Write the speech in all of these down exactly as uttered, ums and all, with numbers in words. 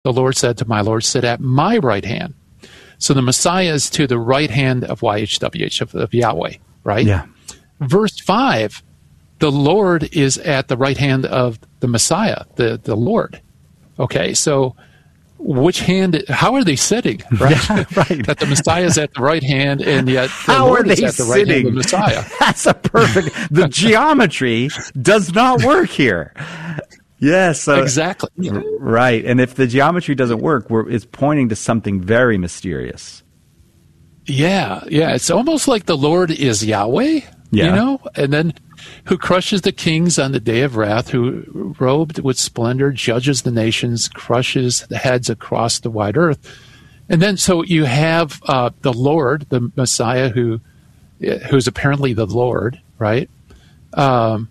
The Lord said to my Lord, sit at my right hand. So the Messiah is to the right hand of Y H W H, of, of Yahweh, right? Yeah. Verse five, the Lord is at the right hand of the Messiah, the, the Lord. Okay, so which hand, how are they sitting, right? Yeah, right. That the Messiah is at the right hand, and yet the how Lord are is they at the sitting? right hand of the Messiah. That's a perfect, the geometry does not work here. Yes. Uh, exactly. r- right. And if the geometry doesn't work, we're, it's pointing to something very mysterious. Yeah, yeah. It's almost like the Lord is Yahweh, yeah. you know, and then who crushes the kings on the day of wrath, who robed with splendor judges the nations, crushes the heads across the wide earth. And then so you have uh, the Lord, the Messiah, who who's apparently the Lord, right? Um,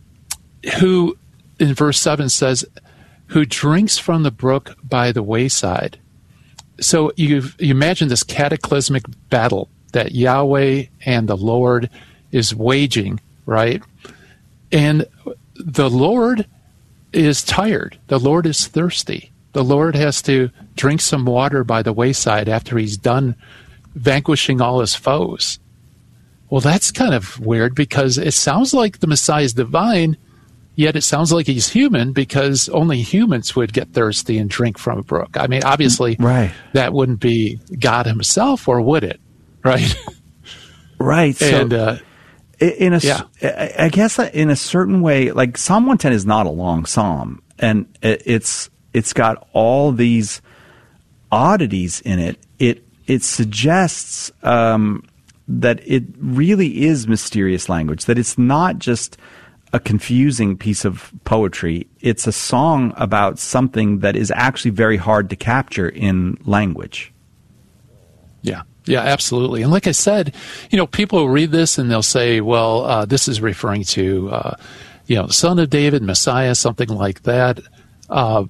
who in verse seven says, who drinks from the brook by the wayside. So you you imagine this cataclysmic battle that Yahweh and the Lord is waging, right? And the Lord is tired. The Lord is thirsty. The Lord has to drink some water by the wayside after he's done vanquishing all his foes. Well, that's kind of weird because it sounds like the Messiah is divine, yet it sounds like he's human because only humans would get thirsty and drink from a brook. I mean, obviously, right. that wouldn't be God himself, or would it? Right? Right. So, and, uh, in a, yeah. I guess in a certain way, like Psalm one ten is not a long psalm, and it's it's got all these oddities in it. It it suggests um, that it really is mysterious language, that it's not just a confusing piece of poetry. It's a song about something that is actually very hard to capture in language. Yeah. Yeah, absolutely. And like I said, you know, people will read this and they'll say, well, uh, this is referring to, uh, you know, Son of David, Messiah, something like that. Uh,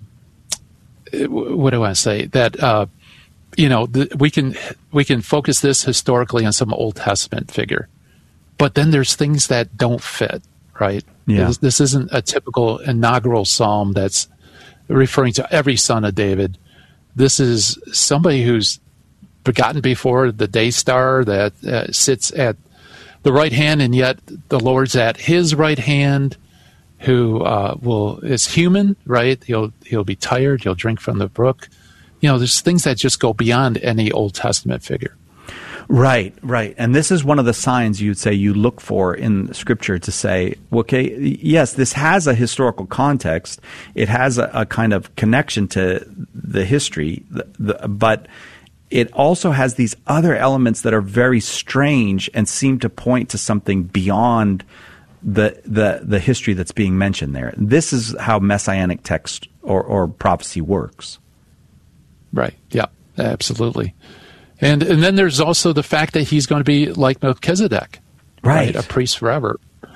what do I say? That, uh, you know, th- we can we can focus this historically on some Old Testament figure. But then there's things that don't fit, right? Yeah. This, this isn't a typical inaugural psalm that's referring to every son of David. This is somebody who's begotten before the day star that uh, sits at the right hand, and yet the Lord's at his right hand, who uh, will is human, right? He'll he'll be tired. He'll drink from the brook. You know, there's things that just go beyond any Old Testament figure. Right, right. And this is one of the signs you'd say you look for in Scripture to say, okay, yes, this has a historical context. It has a, a kind of connection to the history, the, the, but it also has these other elements that are very strange and seem to point to something beyond the the, the history that's being mentioned there. This is how messianic text or, or prophecy works. Right. Yeah, absolutely. And and then there's also the fact that he's going to be like Melchizedek, right? right? A priest forever,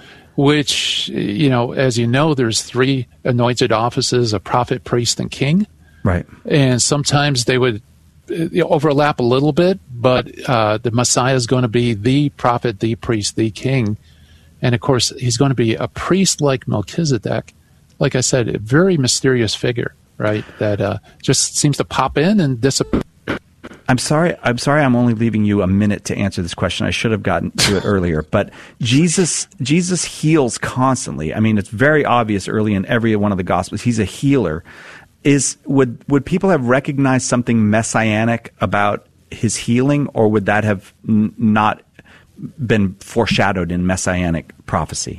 which, you know, as you know, there's three anointed offices, a prophet, priest, and king. Right. And sometimes they would you know, overlap a little bit, but uh, the Messiah is going to be the prophet, the priest, the king. And, of course, he's going to be a priest like Melchizedek. Like I said, a very mysterious figure, right, that uh, just seems to pop in and disappear. I'm sorry. I'm sorry. I'm only leaving you a minute to answer this question. I should have gotten to it earlier. But Jesus, Jesus heals constantly. I mean, it's very obvious early in every one of the Gospels. He's a healer. Is would would people have recognized something messianic about his healing, or would that have n- not been foreshadowed in messianic prophecy?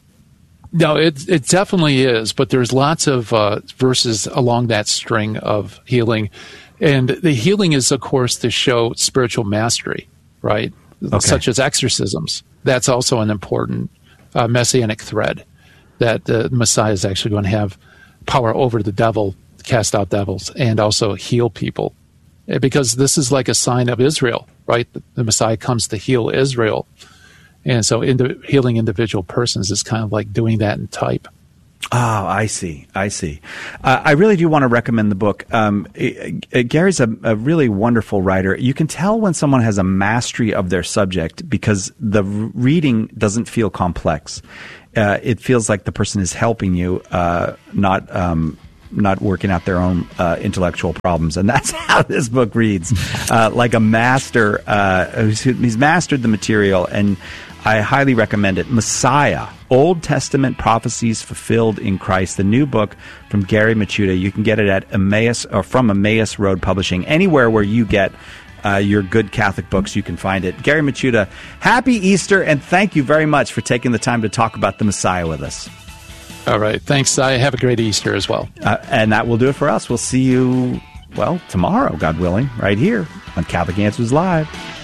No, it it definitely is. But there's lots of uh, verses along that string of healing. And the healing is, of course, to show spiritual mastery, right? Okay. Such as exorcisms. That's also an important uh, messianic thread, that the Messiah is actually going to have power over the devil, cast out devils, and also heal people. Because this is like a sign of Israel, right? The Messiah comes to heal Israel. And so indi- healing individual persons is kind of like doing that in type. Oh, I see. I see. Uh, I really do want to recommend the book. Um, it, it, Gary's a, a really wonderful writer. You can tell when someone has a mastery of their subject because the reading doesn't feel complex. Uh, it feels like the person is helping you, uh, not um, not working out their own uh, intellectual problems. And that's how this book reads, uh, like a master uh, who's, who's mastered the material. And I highly recommend it. Messiah, Old Testament Prophecies Fulfilled in Christ, the new book from Gary Michuta. You can get it at Emmaus or from Emmaus Road Publishing. Anywhere where you get uh, your good Catholic books, you can find it. Gary Michuta, happy Easter, and thank you very much for taking the time to talk about the Messiah with us. All right. Thanks. I have a great Easter as well. Uh, and that will do it for us. We'll see you, well, tomorrow, God willing, right here on Catholic Answers Live.